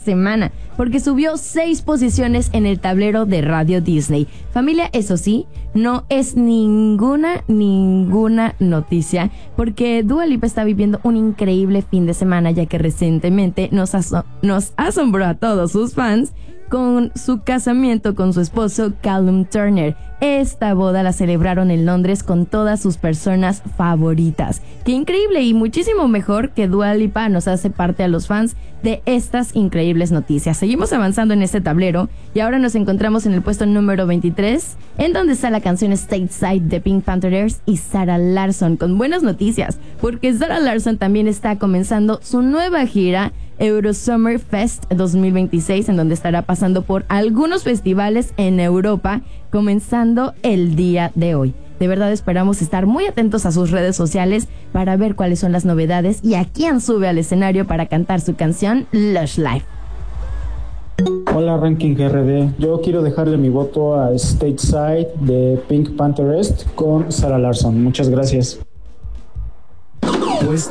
semana, porque subió 6 posiciones en el tablero de Radio Disney. Familia, eso sí, no es ninguna noticia, porque Dua Lipa está viviendo un increíble fin de semana, ya que recientemente nos asombró a todos sus fans con su casamiento con su esposo Callum Turner. Esta boda la celebraron en Londres con todas sus personas favoritas. ¡Qué increíble! Y muchísimo mejor que Dua Lipa nos hace parte a los fans de estas increíbles noticias. Seguimos avanzando en este tablero y ahora nos encontramos en el puesto número 23, en donde está la canción Stateside de Pink Panthers y Zara Larsson, con buenas noticias, porque Zara Larsson también está comenzando su nueva gira Euro Summer Fest 2026, en donde estará pasando por algunos festivales en Europa, comenzando el día de hoy. De verdad esperamos estar muy atentos a sus redes sociales para ver cuáles son las novedades y a quién sube al escenario para cantar su canción Lush Life. Hola Ranking RD, yo quiero dejarle mi voto a Stateside de Pink Panthers con Zara Larsson. Muchas gracias.